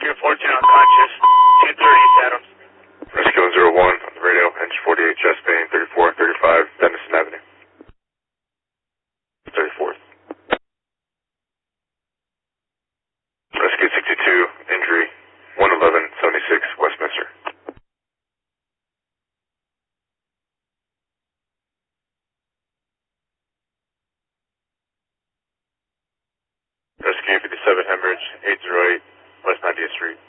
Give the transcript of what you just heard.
14 unconscious, 230 East Adams. Rescue 101 on the radio, engine 48, chest pain, 34, 35, Denison Avenue. 34th. Rescue 62, injury, 11176 Westminster. Rescue 57 hemorrhage, 808 West 90th Street.